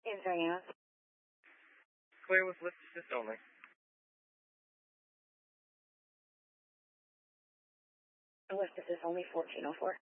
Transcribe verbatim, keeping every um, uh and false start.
Answering out. Clear with lift assist only. Lift assist only fourteen oh four.